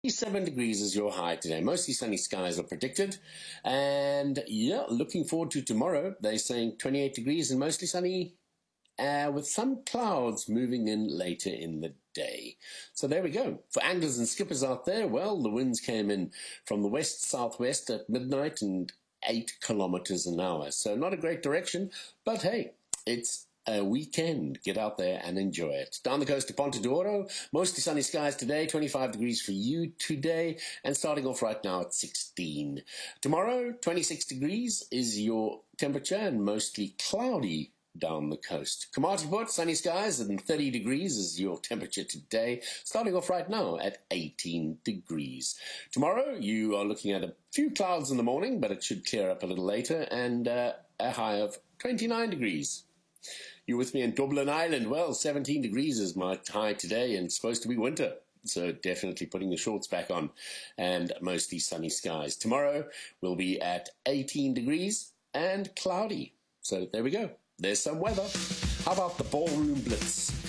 7 degrees is your high today. Mostly sunny skies are predicted. And yeah, looking forward to tomorrow. They're saying 28 degrees and mostly sunny, with some clouds moving in later in the day. So there we go. For anglers and skippers out there, well, the winds came in from the west-southwest at midnight and 8 kilometers an hour. So not a great direction, but hey, it's a weekend. Get out there and enjoy it. Down the coast to Ponta do Oro, mostly sunny skies today, 25 degrees for you today, and starting off right now at 16. Tomorrow, 26 degrees is your temperature and mostly cloudy down the coast. Komatipoort, sunny skies and 30 degrees is your temperature today, starting off right now at 18 degrees. Tomorrow, you are looking at a few clouds in the morning, but it should clear up a little later, and a high of 29 degrees. You're with me in Dublin, Ireland. Well, 17 degrees is my high today, and it's supposed to be winter. So definitely putting the shorts back on, and mostly sunny skies. Tomorrow will be at 18 degrees and cloudy. So there we go. There's some weather. How about the Ballroom Blitz?